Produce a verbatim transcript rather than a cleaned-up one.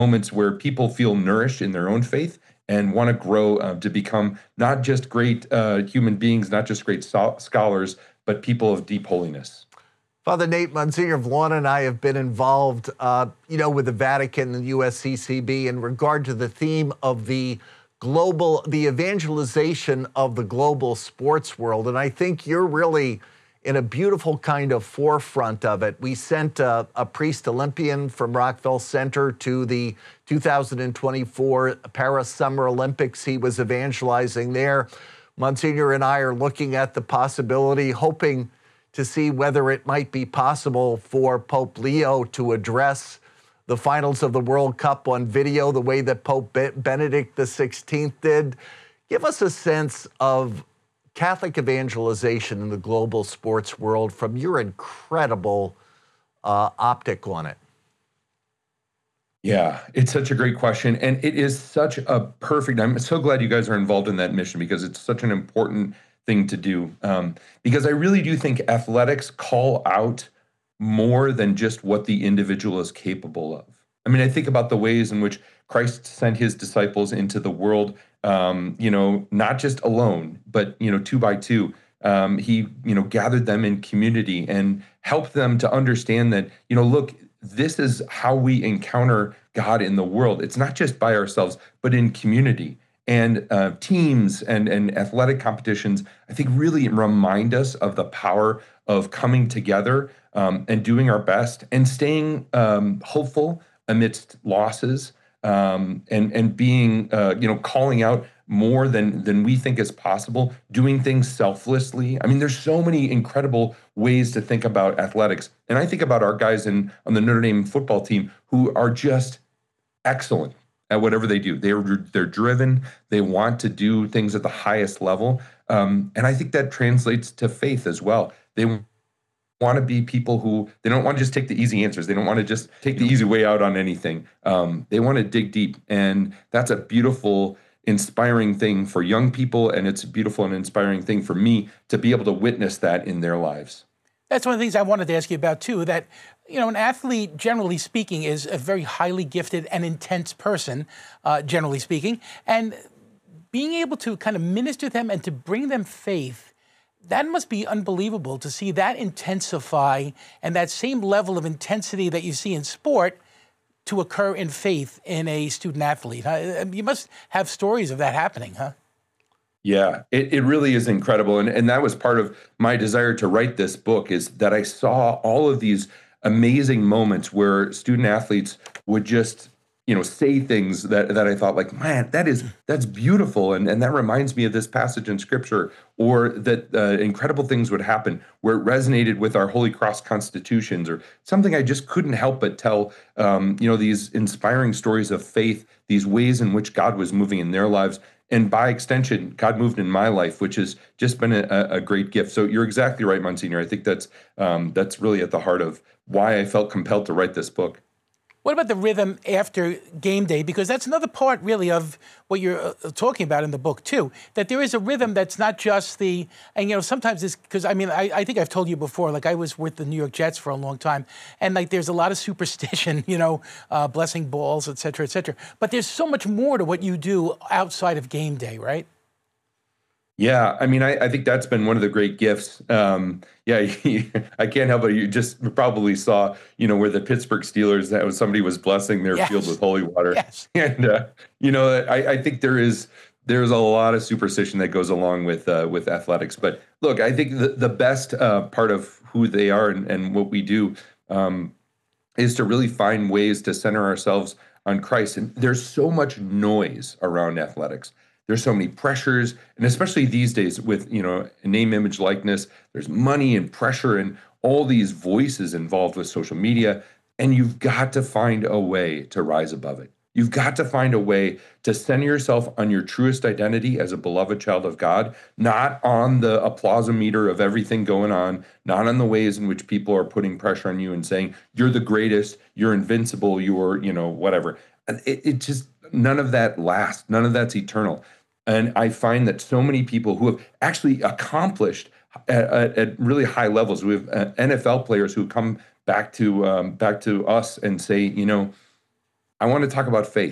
moments where people feel nourished in their own faith and want to grow uh, to become not just great uh, human beings, not just great so- scholars, but people of deep holiness. Father Nate, Monsignor Vlaun and I have been involved, uh, you know, with the Vatican and U S C C B in regard to the theme of the global, the evangelization of the global sports world. And I think you're really in a beautiful kind of forefront of it. We sent a, a priest Olympian from Rockville Center to the two thousand twenty-four Paris Summer Olympics. He was evangelizing there. Monsignor and I are looking at the possibility, hoping to see whether it might be possible for Pope Leo to address the finals of the World Cup on video the way that Pope Benedict the sixteenth did. Give us a sense of Catholic evangelization in the global sports world from your incredible uh, optic on it. Yeah, it's such a great question. And it is such a perfect, I'm so glad you guys are involved in that mission because it's such an important thing to do. Um, because I really do think athletics call out more than just what the individual is capable of. I mean, I think about the ways in which Christ sent his disciples into the world, um, you know, not just alone, but, you know, two by two. Um, he, you know, gathered them in community and helped them to understand that, you know, look, this is how we encounter God in the world. It's not just by ourselves, but in community. And uh, teams and, and athletic competitions, I think, really remind us of the power of coming together um, and doing our best and staying um, hopeful amidst losses um, and and being uh, you know calling out more than than we think is possible, doing things selflessly. I mean, there's so many incredible ways to think about athletics, and I think about our guys in on the Notre Dame football team who are just excellent at whatever they do. They're they're driven. They want to do things at the highest level, um, and I think that translates to faith as well. They want to be people who they don't want to just take the easy answers. They don't want to just take the easy way out on anything. Um, they want to dig deep, and that's a beautiful, inspiring thing for young people, and it's a beautiful and inspiring thing for me to be able to witness that in their lives. That's one of the things I wanted to ask you about too. That you know, an athlete, generally speaking, is a very highly gifted and intense person, uh, generally speaking, and being able to kind of minister to them and to bring them faith. That must be unbelievable to see that intensify and that same level of intensity that you see in sport to occur in faith in a student athlete. Huh? You must have stories of that happening, huh? Yeah, it, it really is incredible. And, and that was part of my desire to write this book, is that I saw all of these amazing moments where student athletes would just, you know, say things that, that I thought, like, man, that is, that's beautiful. And, and that reminds me of this passage in scripture, or that uh, incredible things would happen where it resonated with our Holy Cross constitutions, or something I just couldn't help but tell, um, you know, these inspiring stories of faith, these ways in which God was moving in their lives. And by extension, God moved in my life, which has just been a, a great gift. So you're exactly right, Monsignor. I think that's um, that's really at the heart of why I felt compelled to write this book. What about the rhythm after game day? Because that's another part, really, of what you're uh, talking about in the book, too, that there is a rhythm that's not just the, and, you know, sometimes it's, because, I mean, I, I think I've told you before, like, I was with the New York Jets for a long time, and, like, there's a lot of superstition, you know, uh, blessing balls, et cetera, et cetera. But there's so much more to what you do outside of game day, right? Yeah, I mean, I, I think that's been one of the great gifts. Um, yeah, I can't help it. You just probably saw, you know, where the Pittsburgh Steelers, that was somebody was blessing their yes. field with holy water. Yes. And, uh, you know, I, I think there is there's a lot of superstition that goes along with uh, with athletics. But look, I think the, the best uh, part of who they are and, and what we do um, is to really find ways to center ourselves on Christ. And there's so much noise around athletics. There's so many pressures, and especially these days with, you know, name, image, likeness, there's money and pressure and all these voices involved with social media, and you've got to find a way to rise above it. You've got to find a way to center yourself on your truest identity as a beloved child of God, not on the applausometer of everything going on, not on the ways in which people are putting pressure on you and saying, you're the greatest, you're invincible, you're, you know, whatever. It, it just, none of that lasts. None of that's eternal. And I find that so many people who have actually accomplished at, at, at really high levels, we have uh, N F L players who come back to um, back to us and say, you know, I want to talk about faith.